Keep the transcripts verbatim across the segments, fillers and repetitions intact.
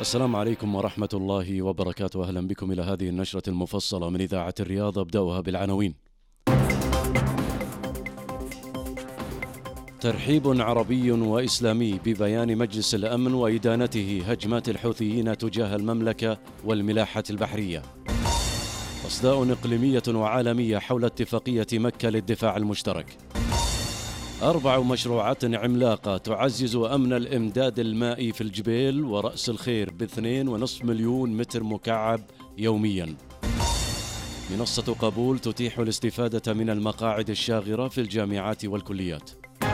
السلام عليكم ورحمة الله وبركاته. أهلا بكم إلى هذه النشرة المفصلة من إذاعة الرياض. أبدأها بالعناوين. ترحيب عربي وإسلامي ببيان مجلس الأمن وإدانته هجمات الحوثيين تجاه المملكة والملاحة البحرية. أصداء إقليمية وعالمية حول اتفاقية مكة للدفاع المشترك. أربع مشروعات عملاقة تعزز أمن الإمداد المائي في الجبيل ورأس الخير باثنين ونصف مليون متر مكعب يوميا. منصة قبول تتيح الاستفادة من المقاعد الشاغرة في الجامعات والكليات.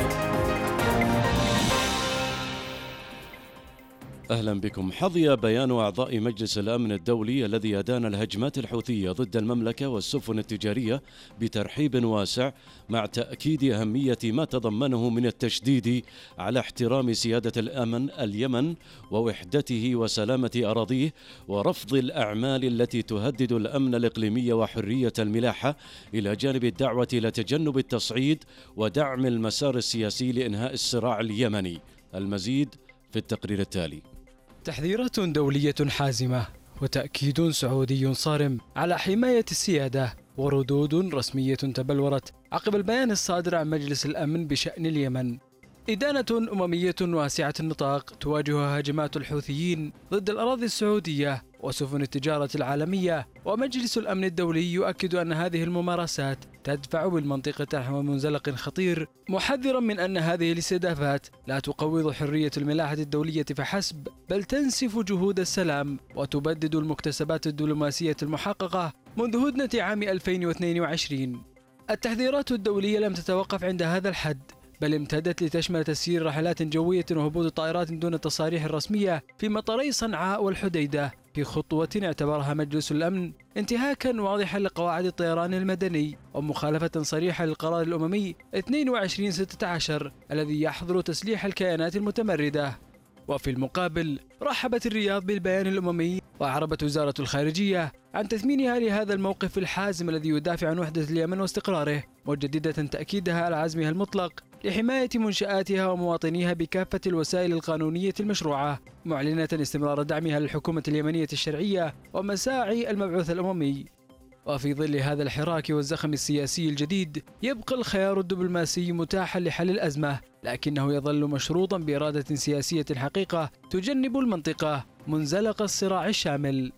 أهلا بكم. حظي بيان أعضاء مجلس الأمن الدولي الذي أدان الهجمات الحوثية ضد المملكة والسفن التجارية بترحيب واسع، مع تأكيد أهمية ما تضمنه من التشديد على احترام سيادة الأمن اليمن ووحدته وسلامة أراضيه، ورفض الأعمال التي تهدد الأمن الإقليمي وحرية الملاحة، إلى جانب الدعوة إلى تجنب التصعيد ودعم المسار السياسي لإنهاء الصراع اليمني. المزيد في التقرير التالي. تحذيرات دولية حازمة وتأكيد سعودي صارم على حماية السيادة، وردود رسمية تبلورت عقب البيان الصادر عن مجلس الأمن بشأن اليمن. إدانة أممية واسعة النطاق تواجه هجمات الحوثيين ضد الأراضي السعودية وسفن التجارة العالمية، ومجلس الأمن الدولي يؤكد أن هذه الممارسات تدفع بالمنطقة نحو منزلق خطير، محذرا من أن هذه الاستهدافات لا تقوض حرية الملاحة الدولية فحسب، بل تنسف جهود السلام وتبدد المكتسبات الدبلوماسية المحققة منذ هدنة عام ألفين واثنين وعشرين. التحذيرات الدولية لم تتوقف عند هذا الحد، بل امتدت لتشمل تسيير رحلات جوية وهبوط طائرات دون التصاريح الرسمية في مطاري صنعاء والحديدة، في خطوة اعتبرها مجلس الأمن انتهاكا واضحا لقواعد الطيران المدني ومخالفة صريحة للقرار الأممي اثنين وعشرين ستة عشر الذي يحظر تسليح الكيانات المتمردة. وفي المقابل رحبت الرياض بالبيان الأممي، وأعربت وزارة الخارجية عن تثمينها لهذا الموقف الحازم الذي يدافع عن وحدة اليمن واستقراره، مجددة تأكيدها على عزمها المطلق لحماية منشآتها ومواطنيها بكافة الوسائل القانونية المشروعة، معلنة استمرار دعمها للحكومة اليمنية الشرعية ومساعي المبعوث الأممي. وفي ظل هذا الحراك والزخم السياسي الجديد، يبقى الخيار الدبلوماسي متاحا لحل الأزمة، لكنه يظل مشروطا بإرادة سياسية حقيقة تجنب المنطقة منزلق الصراع الشامل.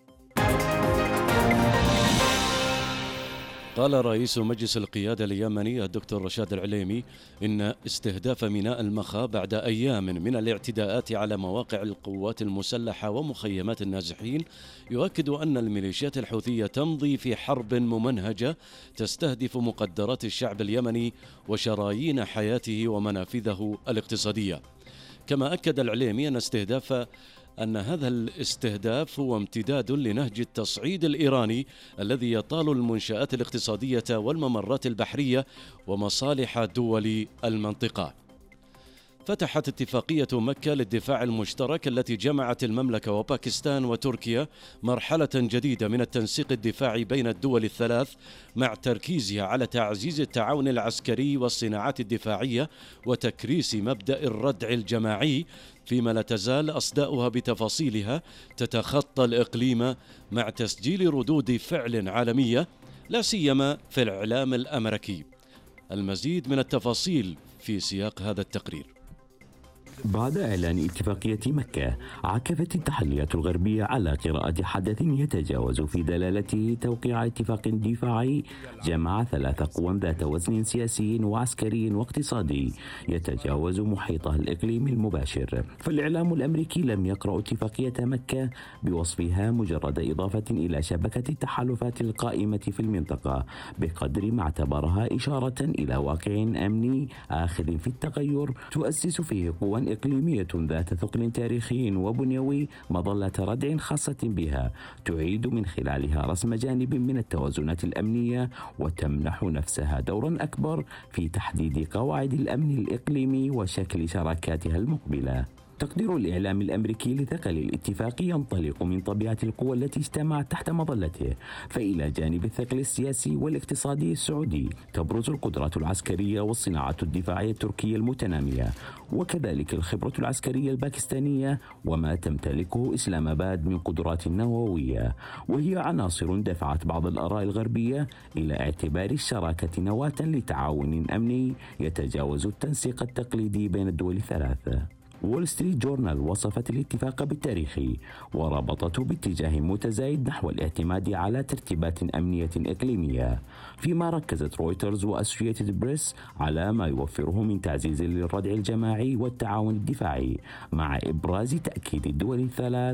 قال رئيس مجلس القيادة اليمني الدكتور رشاد العليمي إن استهداف ميناء المخا بعد أيام من الاعتداءات على مواقع القوات المسلحة ومخيمات النازحين يؤكد أن الميليشيات الحوثية تمضي في حرب ممنهجة تستهدف مقدرات الشعب اليمني وشرايين حياته ومنافذه الاقتصادية. كما أكد العليمي أن استهداف أن هذا الاستهداف هو امتداد لنهج التصعيد الإيراني الذي يطال المنشآت الاقتصادية والممرات البحرية ومصالح دول المنطقة. فتحت اتفاقية مكة للدفاع المشترك التي جمعت المملكة وباكستان وتركيا مرحلة جديدة من التنسيق الدفاعي بين الدول الثلاث، مع تركيزها على تعزيز التعاون العسكري والصناعات الدفاعية وتكريس مبدأ الردع الجماعي، فيما لا تزال أصداؤها بتفاصيلها تتخطى الإقليم مع تسجيل ردود فعل عالمية، لا سيما في الإعلام الأمريكي. المزيد من التفاصيل في سياق هذا التقرير. بعد إعلان اتفاقية مكة، عكفت التحليات الغربية على قراءة حدث يتجاوز في دلالته توقيع اتفاق دفاعي جمع ثلاث قوى ذات وزن سياسي وعسكري واقتصادي يتجاوز محيطها الإقليمي المباشر. فالإعلام الأمريكي لم يقرأ اتفاقية مكة بوصفها مجرد إضافة إلى شبكة التحالفات القائمة في المنطقة، بقدر ما اعتبرها إشارة إلى واقع أمني آخذ في التغير تؤسس فيه قوى إقليمية ذات ثقل تاريخي وبنيوي مظلة ردع خاصة بها، تعيد من خلالها رسم جانب من التوازنات الأمنية وتمنح نفسها دورا أكبر في تحديد قواعد الأمن الإقليمي وشكل شراكاتها المقبلة. تقدير الإعلام الأمريكي لثقل الاتفاق ينطلق من طبيعة القوى التي اجتمعت تحت مظلته، فإلى جانب الثقل السياسي والاقتصادي السعودي تبرز القدرات العسكرية والصناعة الدفاعية التركية المتنامية، وكذلك الخبرة العسكرية الباكستانية وما تمتلكه إسلام آباد من قدرات نووية، وهي عناصر دفعت بعض الآراء الغربية إلى اعتبار الشراكة نواة لتعاون أمني يتجاوز التنسيق التقليدي بين الدول الثلاثة. وول ستريت جورنال وصفت الاتفاق بالتاريخي وربطته باتجاه متزايد نحو الاعتماد على ترتيبات أمنية إقليمية، فيما ركزت رويترز وأسوشيتد بريس على ما يوفره من تعزيز للردع الجماعي والتعاون الدفاعي، مع إبراز تأكيد الدول الثلاث